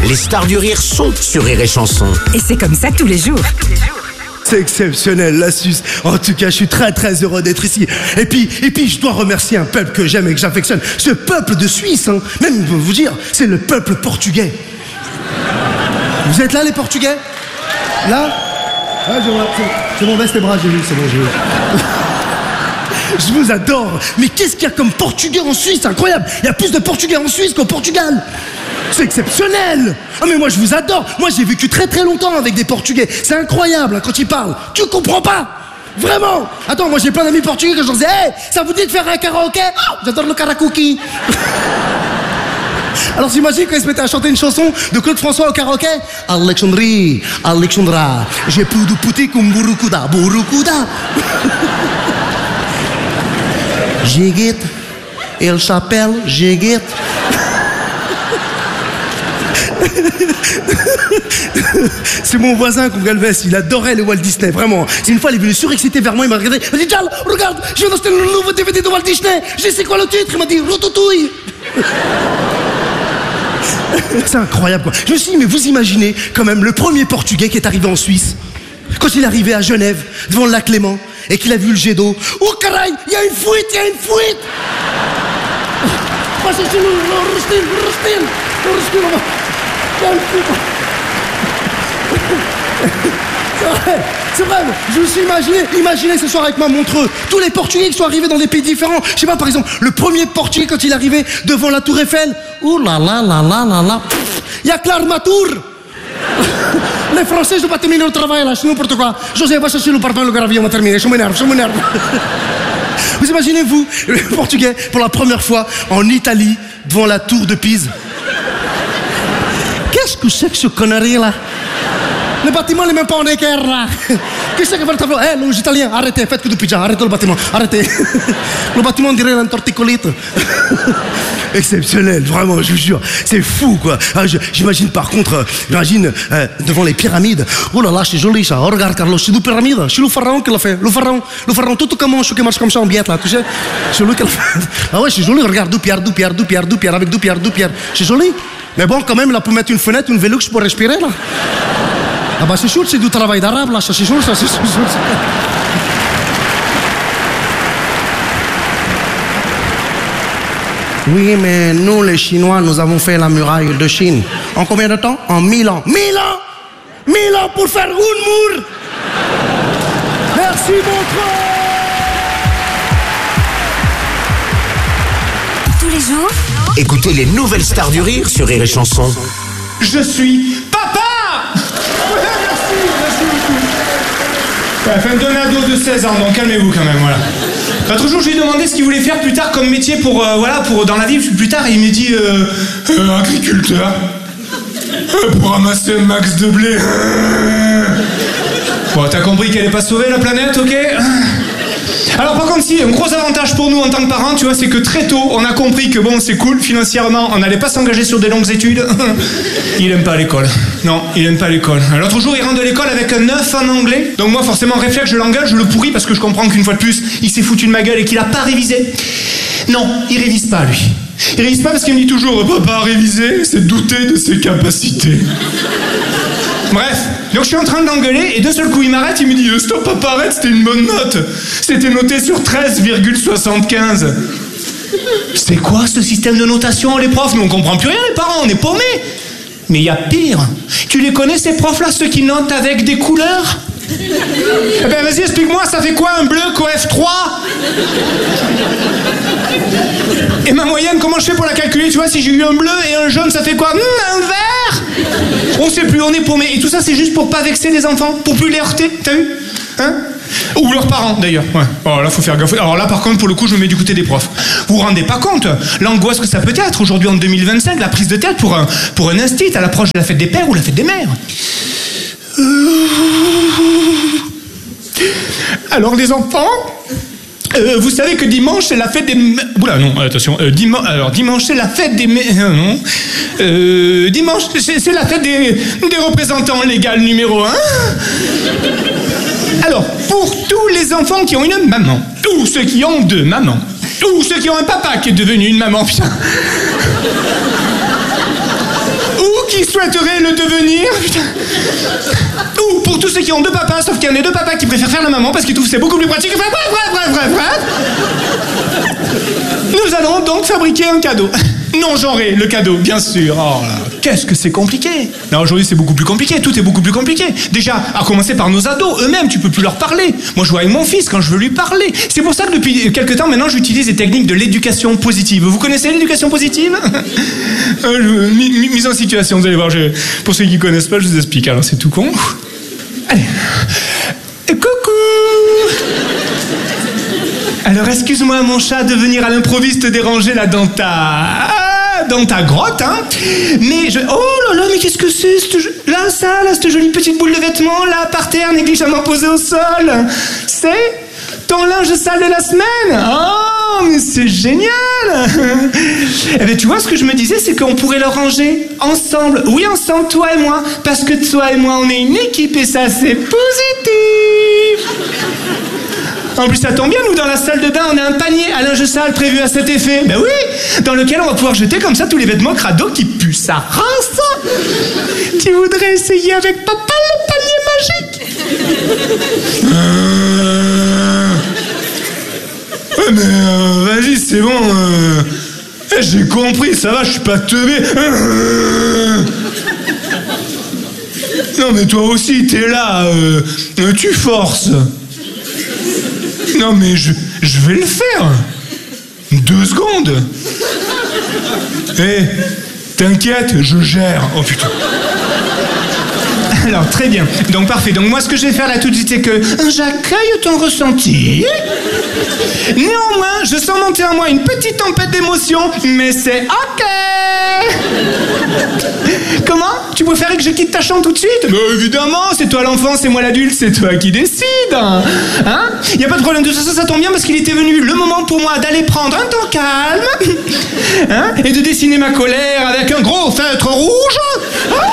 Les stars du rire sont sur Rire et Chanson. Et c'est comme ça tous les jours. C'est exceptionnel, la Suisse. En tout cas, je suis très très heureux d'être ici. Et puis, je dois remercier un peuple que j'aime et que j'affectionne. Ce peuple de Suisse, hein, même vous dire, c'est le peuple portugais. Vous êtes là, les Portugais? Là? Ah, c'est mon veste-bras, j'ai vu, c'est bon, j'ai vu. Je vous adore. Mais qu'est-ce qu'il y a comme Portugais en Suisse? C'est incroyable. Il y a plus de Portugais en Suisse qu'au Portugal. C'est exceptionnel. Ah mais moi je vous adore. Moi j'ai vécu très très longtemps avec des Portugais. C'est incroyable hein, quand ils parlent. Tu comprends pas? Vraiment. Attends, moi j'ai plein d'amis portugais que je leur disais hey, ça vous dit de faire un karaoké? Oh, j'adore le karaoké. Alors t'imagines quand ils se mettaient à chanter une chanson de Claude François au karaoké? Alexandrie, Alexandra, j'ai plus de pouti comme Burukuda, Burukuda. Jiguette, elle s'appelle Jiguette. C'est mon voisin Galvez, il adorait le Walt Disney, vraiment. Une fois, il est venu surexcité vers moi, il m'a regardé. Il m'a dit, Jal, regarde, je viens d'acheter le nouveau DVD de Walt Disney. Je sais quoi le titre, il m'a dit, Ratatouille. C'est incroyable, quoi. Je me suis dit, mais vous imaginez quand même le premier Portugais qui est arrivé en Suisse, quand il est arrivé à Genève, devant le lac Léman, et qu'il a vu le jet d'eau. Oh, caray, il y a une fuite, il y a une fuite. Passez chez nous, Rustin. C'est vrai, je me suis imaginé ce soir avec ma Montreux, tous les Portugais qui sont arrivés dans des pays différents. Je sais pas, par exemple, le premier Portugais quand il est arrivé devant la Tour Eiffel. Ouh là là là là là là. Il y a que l'armature. Les Français, je dois pas terminer le travail là, sinon n'importe quoi. José, va chercher le parfum, le gravier, on va terminer. Je m'énerve. Vous imaginez, vous, le Portugais, pour la première fois en Italie, devant la tour de Pise. Qu'est-ce que c'est que ce connerie là? Le bâtiment n'est même pas en équerre là. Qu'est-ce que c'est que votre tableau? Eh, les Italiens, arrêtez, faites que du pizza, arrêtez le bâtiment, arrêtez. Le bâtiment, on dirait un torticolite. Exceptionnel, vraiment, je vous jure. C'est fou, quoi. Ah, j'imagine par contre, devant les pyramides. Oh là là, c'est joli ça. Oh, regarde, Carlos, c'est une pyramide. C'est le pharaon qui l'a fait. Le pharaon, tout comme un chou qui marche comme ça en biette là, tu sais. C'est lui qui l'a fait. Ah ouais, c'est joli, regarde, 2 pierres, avec 2 pierres. C'est joli. Mais bon, quand même, là, pour mettre une fenêtre, une Velux pour respirer, là. Ah bah c'est sûr, c'est du travail d'arabe, là, ça c'est sûr, ça c'est sûr. Oui, mais nous, les Chinois, nous avons fait la muraille de Chine. En combien de temps? En 1000 ans. 1000 ans! 1000 ans pour faire une mur! Merci, Montreux! Tous les jours, Écoutez les nouvelles stars du rire sur Rire et Chanson. Je suis papa. Merci beaucoup. Enfin, un ado de 16 ans, donc calmez-vous quand même, voilà. L'autre jour, je lui ai demandé ce qu'il voulait faire plus tard comme métier pour dans la vie plus tard, et il m'a dit agriculteur. Pour ramasser un max de blé. Bon, t'as compris qu'elle est pas sauvée la planète, ok? Alors par contre, si, un gros avantage pour nous en tant que parents, tu vois, c'est que très tôt, on a compris que bon, c'est cool, financièrement, on n'allait pas s'engager sur des longues études. Il aime pas l'école. Non, il aime pas l'école. L'autre jour, il rentre de l'école avec un 9 en anglais. Donc moi, forcément, réflexe, je l'engueule, je le pourris parce que je comprends qu'une fois de plus, il s'est foutu de ma gueule et qu'il a pas révisé. Non, il révise pas, lui. Il révise pas parce qu'il me dit toujours, papa, réviser, c'est douter de ses capacités. Bref, donc je suis en train de l'engueuler et d'un seul coup il m'arrête, il me dit stop papa, arrête, c'était une bonne note. C'était noté sur 13,75. C'est quoi ce système de notation, les profs? Nous on comprend plus rien, les parents, on est paumés. Mais il y a pire. Tu les connais ces profs-là, ceux qui notent avec des couleurs? Eh ben vas-y, explique-moi, ça fait quoi un bleu coef 3? Et ma moyenne, comment je fais pour la calculer? Tu vois, si j'ai eu un bleu et un jaune, ça fait quoi? Un vert? On sait plus, on est paumé. Et tout ça, c'est juste pour pas vexer les enfants, pour plus les heurter, t'as vu? Hein? Ou leurs parents, d'ailleurs. Ouais. Alors là, faut faire gaffe. Alors là, par contre, pour le coup, je me mets du côté des profs. Vous vous rendez pas compte l'angoisse que ça peut être aujourd'hui en 2025, la prise de tête pour un instit à l'approche de la fête des pères ou la fête des mères. Alors les enfants, vous savez que dimanche c'est la fête des... Oula non, attention, dimanche c'est la fête des... non. Dimanche c'est la fête des représentants légaux numéro 1. Alors, pour tous les enfants qui ont une maman, tous ceux qui ont 2 mamans, tous ceux qui ont un papa qui est devenu une maman, putain, ou qui souhaiteraient le devenir. Putain. Ou pour tous ceux qui ont 2 papas, sauf qu'il y en a 2 papas qui préfèrent faire la maman parce qu'ils trouvent que c'est beaucoup plus pratique. Bref. Nous allons donc fabriquer un cadeau. Non genré, le cadeau, bien sûr. Oh là, qu'est-ce que c'est compliqué. Non, aujourd'hui c'est beaucoup plus compliqué, tout est beaucoup plus compliqué. Déjà, à commencer par nos ados, eux-mêmes, tu peux plus leur parler. Moi je vois avec mon fils quand je veux lui parler. C'est pour ça que depuis quelques temps maintenant j'utilise les techniques de l'éducation positive. Vous connaissez l'éducation positive? Mise en situation, vous allez voir, pour ceux qui connaissent pas, je vous explique. Alors c'est tout con. Allez. Coucou. Alors excuse-moi mon chat de venir à l'improviste te déranger là dans ta grotte, hein. Mais oh là là, mais qu'est-ce que c'est cette jolie petite boule de vêtements là par terre négligemment posée au sol. C'est ton linge sale de la semaine. Oh, mais c'est génial. Eh bien tu vois, ce que je me disais, c'est qu'on pourrait le ranger ensemble. Oui, ensemble, toi et moi, parce que toi et moi on est une équipe et ça c'est positif. En plus, ça tombe bien, nous, dans la salle de bain, on a un panier à linge sale prévu à cet effet. Ben oui, dans lequel on va pouvoir jeter comme ça tous les vêtements crado qui puent sa race. Tu voudrais essayer avec papa le panier magique? Ouais, mais vas-y, c'est bon. J'ai compris, ça va, je suis pas teubé. Non, mais toi aussi, t'es là. Tu forces. Non mais je vais le faire. 2 secondes. T'inquiète, je gère. Oh putain. Alors très bien, donc parfait. Donc moi ce que je vais faire là tout de suite c'est que j'accueille ton ressenti. Néanmoins, je sens monter en moi une petite tempête d'émotions, mais c'est ok. Comment? Tu préférais que je quitte ta chambre tout de suite? Mais évidemment, c'est toi l'enfant, c'est moi l'adulte, c'est toi qui décide. Hein? Y a pas de problème de ça tombe bien parce qu'il était venu le moment pour moi d'aller prendre un temps calme, hein, et de dessiner ma colère avec un gros feutre rouge.